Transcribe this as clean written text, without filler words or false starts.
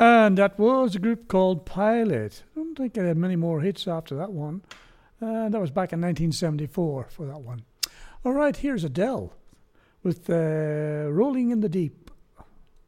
And that was a group called Pilot. I don't think they had many more hits after that one. That was back in 1974 for that one. All right, here's Adele with Rolling in the Deep.